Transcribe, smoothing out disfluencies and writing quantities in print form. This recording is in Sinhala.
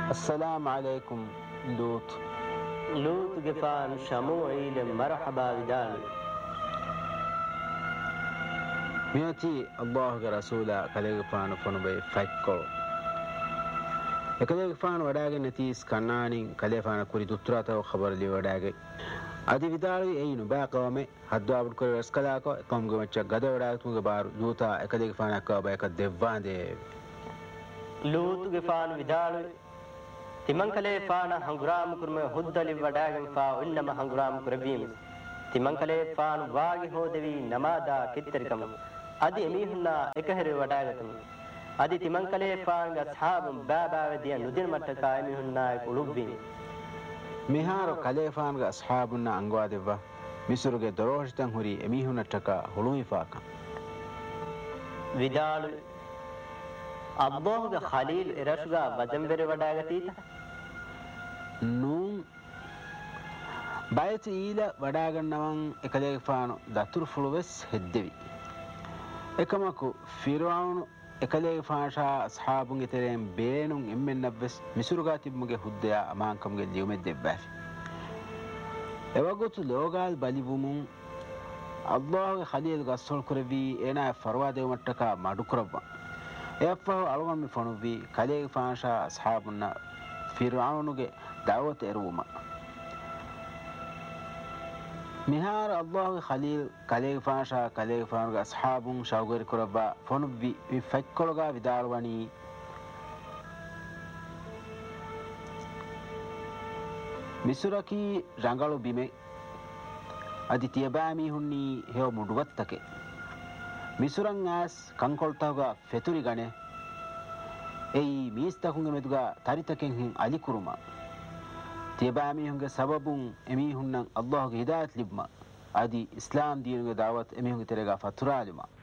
السلام عليكم لوط. لوط گفان شموعیل مرحبا ودال مياتي الله رسول كليغ فان فنبي فايكو كليغ فان وداغ نتيس كنانين كليغ فان كوري دتراتا خبر لي وداغ ادي ودالي اينو باقومه حدوابن كوري رسكلاكو كم گمچ گد وداغ تونغ بار دوتا كليغ فان اكا باك ديوان دي لوط گفان ودال තිමන් කලේ ෆාන හංගුරාම කුර්ම හුද්දලි වඩාගෙන ෆා උන්නම හංගුරාම කුරබීම තිමන් කලේ ෆාන වාගි හොදෙවි නමාදා කිත්තරිකම අදි එමිහුන්නා එකහෙර වඩාගතම අදි තිමන් කලේ ෆාන ග සහාබම් බාබාවදිය නුදින මට්ටකා එමිහුන්නා කුලුබ්බී මිහාරෝ කලේ ෆාන ග අස්හාබුන්නා අංගවා දෙවවා මිසුරුගේ දරෝහිතන් හුරි එමිහුන්නට්ටකා හුලුමිෆාක විදාලු අබ්බෝහුගේ ඛලීල් ඉරෂුගා වදම්බෙර වඩාගතීත නූන් බයත ඊල වඩාගන්නවන් එකලේ ෆානු දතුරු ෆුලුවෙස් හෙද්දෙවි එකමකු ෆිරාවුන් එකලේ ෆාෂා අස්හාබුන්ගේ තෙරෙන් බේනුන් එම්මෙන්නවස් මිසුරුගා තිබ්මුගේ හුද්දයා අමාංකම්ගේ ලියුමෙත් දෙබ්බාෆි එවගොතු ලෝගාල් බලිවුමුන් අල්ලාහ්ගේ ඛලීල් ගස්සල් කරවි එනා ෆර්වා දෙවමට්ටකා මඩු කරවා එෆෝ අලගම් ෆොනුවි කලේ ෆාෂා අස්හාබුන්න ෆිරාවුන්ගේ දාවත එරුම මිහාර අල්ලාහ්ගේ ඛලීල් කලේ ෆාෂා කලේ ෆානුගේ අස්හාබුන් ෂවගරි කරබා ෆොනුවි ෆෙක්කොලගා විදාලවනි මිසුරකි රංගලු බිමේ අදිතිය බාමි හුන්නි හේව මුඩුවත්තකේ මිසුරන් ආස් කංකොල්තවගා ෆෙතුරි ගනේ එයි මීස්තකුන්ගේ මෙදුගා තරිතකෙන් හින් අලි කුරුමා තියබාමි හුන්ගේ සබබුන් එමි හුන්නන් අල්ලාහ්ගේ හිදායත් ලිබ්මා আদি ইসলাম দীনගේ දාවත් එමි හුන්ගේ තෙරගා ෆතුරාලිමා